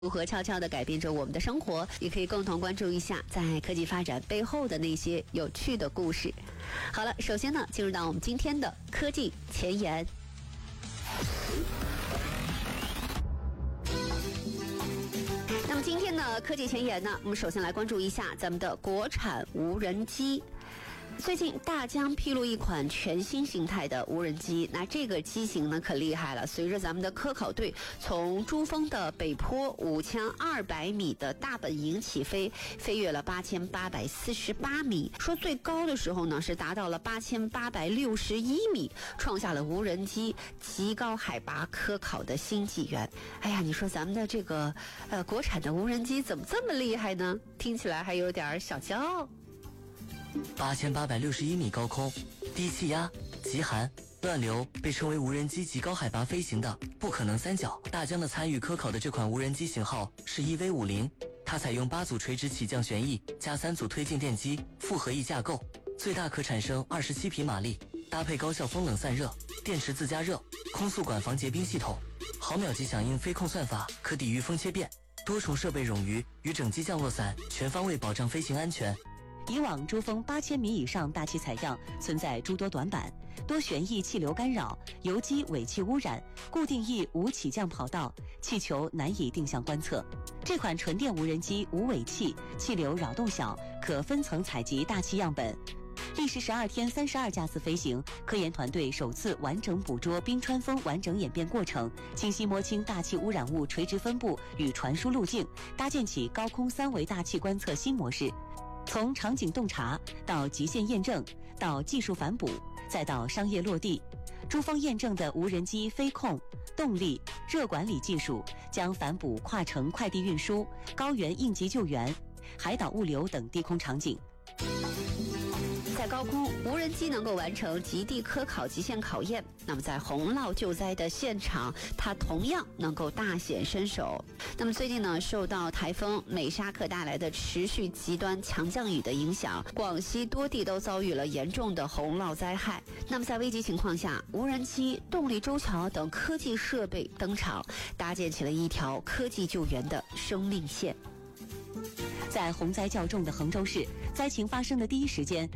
如何悄悄地改变着我们的生活，也可以共同关注一下在科技发展背后的那些有趣的故事。好了，首先呢，进入到我们今天的科技前沿。那么今天的科技前沿呢，我们首先来关注一下咱们的国产无人机。最近大疆披露一款全新形态的无人机，那这个机型呢可厉害了，随着咱们的科考队从珠峰的北坡5200米的大本营起飞，飞越了8848米，说最高的时候呢是达到了8861米，创下了无人机极高海拔科考的新纪元。哎呀，你说咱们的这个国产的无人机怎么这么厉害呢？听起来还有点小骄傲。 8861米高空，低气压、极寒、乱流，被称为无人机极高海拔飞行的不可能三角。大疆的参与科考的这款无人机型号是 EV50， 它采用8组垂直起降旋翼加3组推进电机复合翼架构，最大可产生27匹马力，搭配高效风冷散热、电池自加热、空速管防结冰系统，毫秒级响应飞控算法，可抵御风切变，多重设备冗余与整机降落伞，全方位保障飞行安全。 以往珠峰8000米以上大气采样存在诸多短板，多旋翼气流干扰，油机尾气污染，固定翼无起降跑道，气球难以定向观测。这款纯电无人机无尾气，气流扰动小，可分层采集大气样本。历时12天32架次飞行，科研团队首次完整捕捉冰川风完整演变过程，清晰摸清大气污染物垂直分布与传输路径，搭建起高空3维大气观测新模式。从场景洞察到极限验证，到技术反哺，再到商业落地，珠峰验证的无人机飞控、动力、热管理技术将反哺跨城快递运输、高原应急救援、海岛物流等低空场景。 在高空，无人机能够完成极地科考极限考验，那么在洪涝救灾的现场，它同样能够大显身手。那么最近呢，受到台风美沙克带来的持续极端强降雨的影响，广西多地都遭遇了严重的洪涝灾害。那么在危急情况下，无人机、动力舟桥等科技设备登场，搭建起了一条科技救援的生命线。 在洪灾较重的衡州市，灾情发生的第一时间，